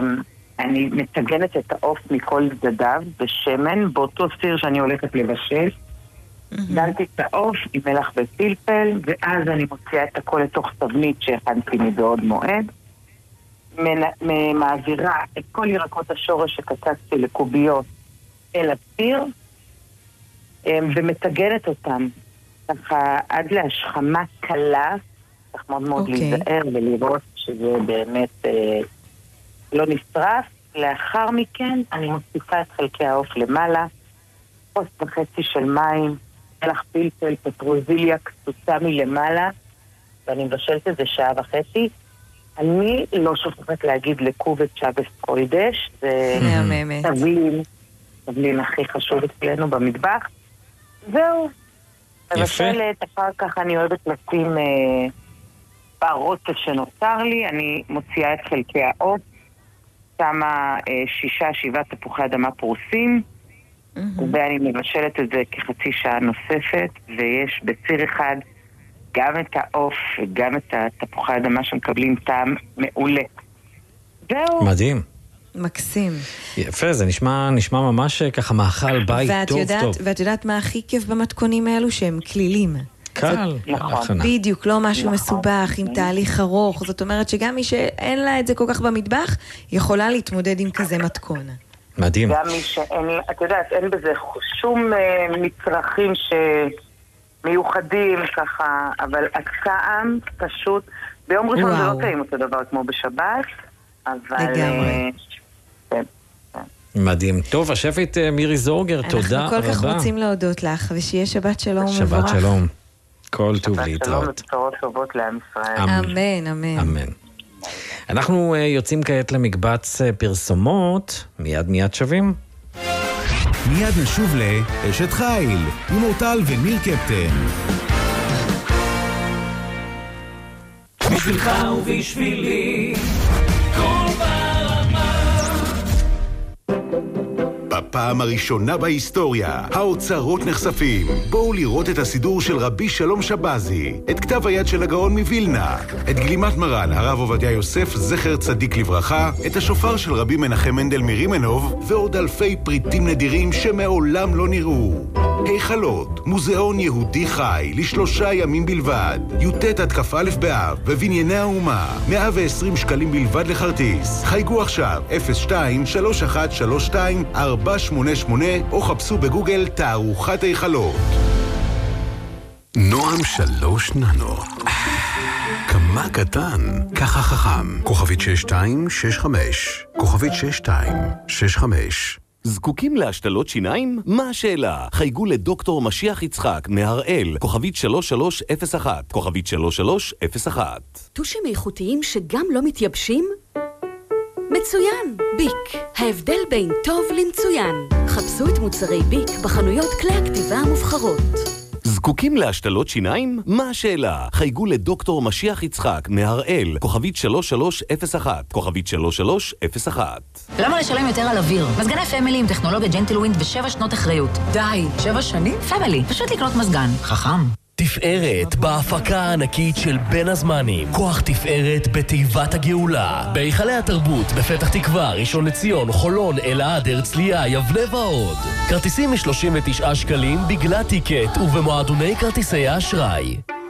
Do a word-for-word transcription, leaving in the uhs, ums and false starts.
אני מטגנת את העוף מכל צדדיו בשמן, באותו סיר שאני הולכת לבשל. דלתי את העוף עם מלח ופלפל, ואז אני מוציאה את הכל לתוך תבנית שהכנתי מבעוד מועד. מעבירה את כל ירקות השורש שקצצתי לקוביות אל הסיר, ומטגנת אותם ככה עד להשכמה קלה, צריך מאוד מאוד okay. להיזהר ולראות שזה באמת אה, לא נשרף. לאחר מכן אני מוסיפה את חלקי העוף למעלה, כוס וחצי של מים, מלח פלפל, פטרוזיליה קצוצה מלמעלה, ואני מבשלת את זה שעה וחצי. אני לא שוכחת להגיד לקובץ שבס קוידש, זה תבלין, תבלין הכי חשוב אצלנו במטבח. זהו. מבשלת, אחר כך אני אוהבת לשים אה, ברוטב שנוצר לי, אני מוציאה את חלקי העוף, שמה אה, שישה, שבעה תפוחי אדמה פרוסים, mm-hmm. ואני מבשלת את זה כחצי שעה נוספת, ויש בציר אחד גם את העוף וגם את התפוחי האדמה שמקבלים טעם מעולה. זהו. מדהים. מקסים. יפה, זה נשמע, נשמע ממש ככה מאכל בית טוב יודעת, טוב. ואת יודעת מה הכי כיף במתכונים האלו? שהם כלילים. קל. נכון. בדיוק, לא משהו נכון. מסובך, עם תהליך ארוך. זאת אומרת שגם מי שאין לה את זה כל כך במטבח, יכולה להתמודד עם כזה מתכון. מדהים. גם מי שאין, את יודעת, אין בזה שום uh, מצרכים ש... מיוחדים ככה, אבל הטעם פשוט, ביום ראשון זה לא טעים אותו דבר כמו בשבת, אבל... לגמרי. כן. מדהים. טוב, השפית מירי זורגר, תודה רבה. אנחנו כל כך רוצים להודות לך, ושיהיה שבת שלום ומבורך. שבת שלום. כל טוב להתראות. שבת שלום ובשורות טובות לעם ישראל. אמן, אמן. אמן. אנחנו יוצאים כעת למקבץ פרסומות, מיד מיד שווים. מיד נשוב לאשת חיל, עם אורטל וניר קפטן. בשבילך ובשבילי, כל ברמה. בפעם הראשונה בהיסטוריה, האוצרות נחשפים. בואו לראות את הסידור של רבי שלום שבזי, את כתב היד של הגאון מווילנה, את גלימת מרן הרב עובדיה יוסף זכר צדיק לברכה, את השופר של רבי מנחם מנדל מרימנוב, ועוד אלפי פריטים נדירים שמעולם לא נראו. היכלות, מוזיאון יהודי חי, לשלושה ימים בלבד, י"ט עד כ"א באב, בבנייני האומה, מאה ועשרים שקלים בלבד לכרטיס. חייגו עכשיו, אפס שתיים שלוש אחת שלוש שתיים ארבע שמונה שמונה, או חפשו בגוגל תערוכת היכלות. נועם שלוש ננו. כמה קטן, ככה חכם. כוכבית שש שתיים שש חמש. כוכבית שש שתיים שש חמש. זקוקים להשתלות שיניים? מה השאלה? חייגו לדוקטור משיח יצחק מהראל, כוכבית שלוש שלוש אפס אחת, כוכבית שלוש שלוש אפס אחת. טושים איכותיים שגם לא מתייבשים? מצוין! ביק, ההבדל בין טוב למצוין. חפשו את מוצרי ביק בחנויות כלי הכתיבה המובחרות. זקוקים להשתלות שיניים? מה השאלה? חייגו לדוקטור משיח יצחק מהראל, כוכבית שלוש שלוש אפס אחת, כוכבית שלוש שלוש אפס אחת. למה לשלם יותר על אוויר? מזגני פמילי עם טכנולוגיה ג'נטלווינד ושבע שנות אחריות. די, שבע שנים? פמילי, פשוט לקנות מזגן. חכם. תפארת בהפקה הענקית של בין הזמנים. כוח תפארת בתיבת הגאולה. בהיכלי התרבות, בפתח תקווה, ראשון לציון, חולון, אלעד, הרצליה, יבנה ועוד. כרטיסים מ-שלושים ותשעה שקלים בגלל טיקט ובמועדוני כרטיסי האשראי.